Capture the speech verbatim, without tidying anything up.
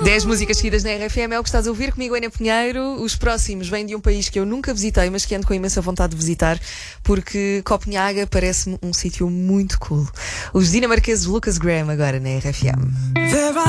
dez músicas seguidas na R F M é o que estás a ouvir comigo, Ana Pinheiro. Os próximos vêm de um país que eu nunca visitei, mas que ando com imensa vontade de visitar, porque Copenhaga parece-me um sítio muito cool. Os dinamarqueses Lucas Graham agora na R F M.